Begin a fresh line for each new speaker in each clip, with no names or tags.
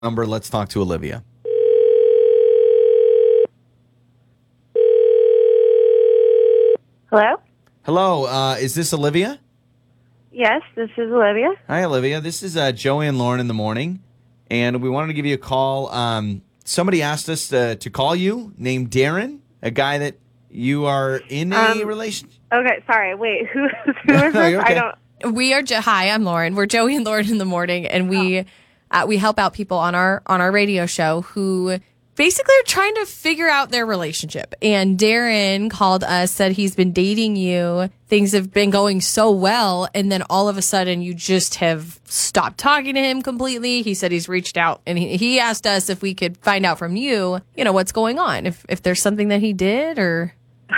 number. Let's talk to Olivia.
Hello?
Hello, is this Olivia?
Yes, this is Olivia.
Hi, Olivia. This is Joey and Lauren in the morning, and we wanted to give you a call. Somebody asked us to call you, named Darren, a guy that you are in a relationship.
Okay, sorry. Wait, who is this?
Okay.
I don't.
We are. Hi, I'm Lauren. We're Joey and Lauren in the morning, and we help out people on our radio show who basically are trying to figure out their relationship. And Darren called us, said he's been dating you. Things have been going so well, and then all of a sudden you just have stopped talking to him completely. He said he's reached out, and he asked us if we could find out from you, what's going on, if there's something that he did or.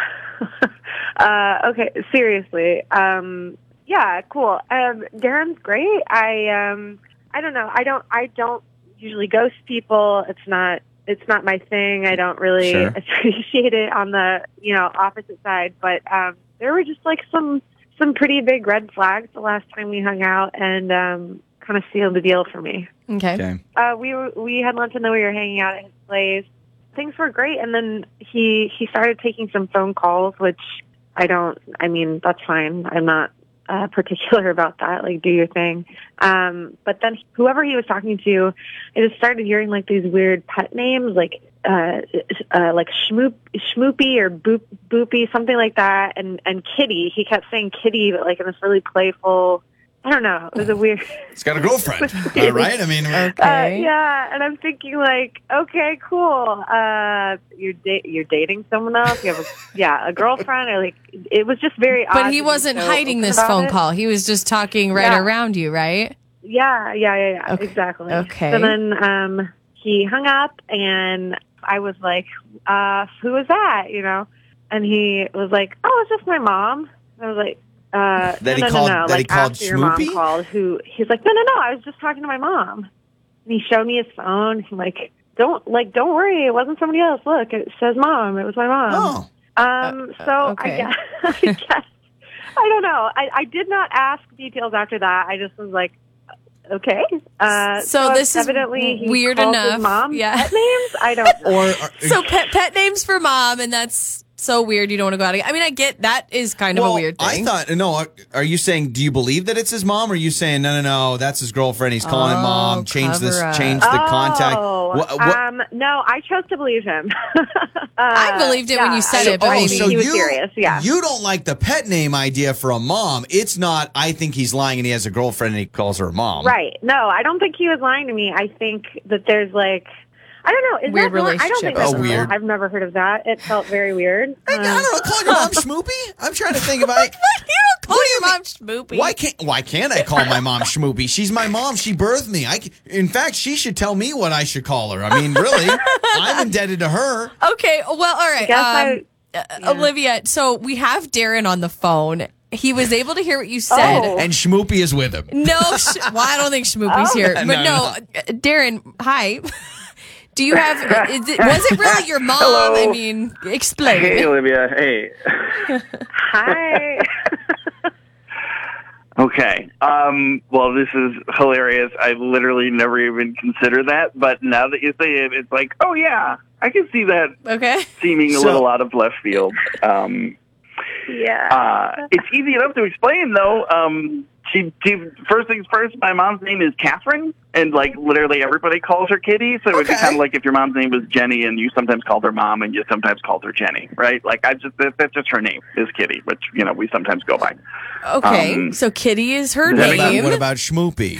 Okay, seriously. Yeah, cool. Darren's great. I don't know. I don't usually ghost people. It's not my thing. I don't really appreciate it on the, opposite side. But there were just like some pretty big red flags the last time we hung out, and kind of sealed the deal for me.
Okay.
We had lunch and then we were hanging out at his place. Things were great, and then he started taking some phone calls, which that's fine. I'm not particular about that. Like, do your thing. But then whoever he was talking to, I just started hearing like these weird pet names, like Schmoopy or Boopy, something like that, and Kitty. He kept saying Kitty, but like in this really playful. I don't know. It was a weird.
It's got a girlfriend, all right? I mean,
okay.
Yeah, and I'm thinking like, okay, cool. You're dating someone else. You have a girlfriend, or like it was just very odd.
But he wasn't hiding this phone call. He was just talking right around you, right?
Yeah,
Okay.
Exactly.
Okay.
So then he hung up, and I was like, who was that? And he was like, oh, it's just my mom. I was like.
That
no.
he
Like
called
after your mom
Schmoopy?
called, he's like, no. I was just talking to my mom. And he showed me his phone. I'm like, don't worry, it wasn't somebody else. Look, it says mom. It was my mom.
Oh.
I
Okay.
guess I don't know. I did not ask details after that. I just was like, okay.
So this is
evidently he
weird
called
enough.
His mom
Yeah.
pet names. I don't know.
So pet names for mom, and that's so weird. You don't want to go out again. I mean, I get that is kind of a weird thing.
Are you saying, do you believe that it's his mom, or are you saying, no, that's his girlfriend, he's calling mom, change the contact?
No, I chose to believe him.
I believed it when you said it, but maybe
he was serious, yeah.
You don't like the pet name idea for a mom. It's not, I think he's lying and he has a girlfriend and he calls her mom.
Right. No, I don't think he was lying to me. I think that there's like, I don't know. Is
weird
that
relationship.
I don't think that's
weird.
I've never heard of that. It felt very weird.
I don't know. Calling your mom Schmoopy? I'm trying to think about it.
You don't call your mom Schmoopy.
Why can't I call my mom Schmoopy? She's my mom. She birthed me. In fact, she should tell me what I should call her. I mean, really, I'm indebted to her.
Okay. Well, all right. Olivia, so we have Darren on the phone. He was able to hear what you said.
Oh.
And Schmoopy is with him.
No, I don't think Schmoopy's here. But no, Darren, hi. Do you have, was it really your mom?
Hello.
I mean, explain.
Hey, Olivia. Hey.
Hi.
Okay. Well, this is hilarious. I literally never even considered that. But now that you say it, it's like, oh, yeah, I can see that
Okay.
seeming a little out of left field.
Yeah.
It's easy enough to explain, though. She first things first, my mom's name is Catherine, and like literally everybody calls her Kitty. So it'd be kind of like if your mom's name was Jenny, and you sometimes called her Mom, and you sometimes called her Jenny, right? Like that's just her name is Kitty, which we sometimes go by.
Okay, so Kitty is her
What
name.
about Schmoopy?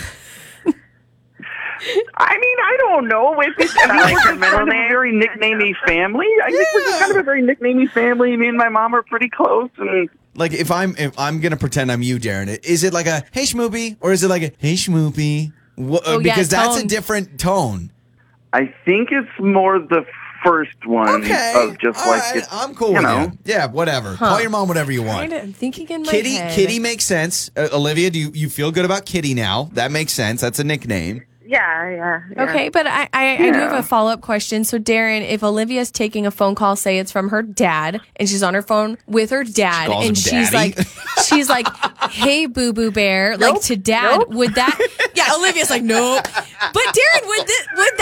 I mean, I don't know. It's like your middle name. A very nicknamey family. I think we're just kind of a very nicknamey family. Me and my mom are pretty close, and.
Like if I'm gonna pretend I'm you, Darren, is it like a hey Schmoopy or is it like a hey Schmoopy? Because that's a different tone.
I think it's more the first one of just
all
like
right. I'm cool with you. Yeah, whatever. Call your mom whatever you want.
I'm thinking in my
Kitty makes sense. Olivia, do you feel good about Kitty now? That makes sense. That's a nickname.
Yeah.
Okay, but I do have a follow-up question. So, Darren, if Olivia's taking a phone call, say it's from her dad, and she's on her phone with her dad,
calls
and
him
she's
daddy.
like, hey, boo-boo bear, like to dad, would that, yeah, Olivia's like, nope. But Darren, would